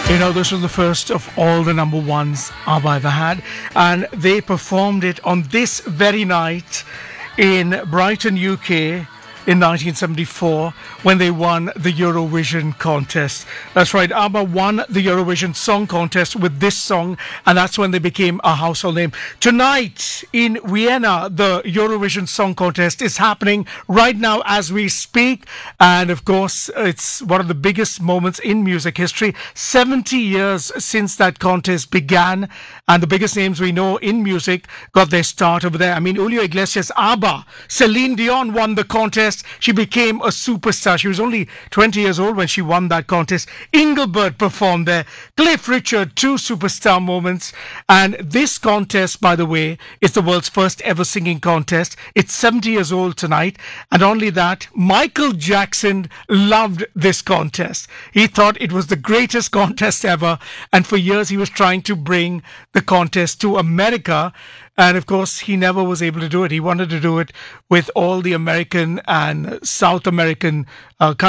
You know, this was the first of all the number ones ABBA ever had, and they performed it on this very night in Brighton, UK, in 1974 when they won the Eurovision contest. That's right, ABBA won the Eurovision Song Contest with this song, and that's when they became a household name. Tonight in Vienna, the Eurovision Song Contest is happening right now as we speak, and of course it's one of the biggest moments in music history. 70 years since that contest began, and the biggest names we know in music got their start over there. I mean, Julio Iglesias, ABBA, Celine Dion won the contest. She became a superstar. She was only 20 years old when she won that contest. Engelbert performed there. Cliff Richard, two superstar moments. And this contest, by the way, is the world's first ever singing contest. It's 70 years old tonight. And only that, Michael Jackson loved this contest. He thought it was the greatest contest ever. And for years, he was trying to bring the contest to America. And of course, he never was able to do it. He wanted to do it with all the American and South American countries.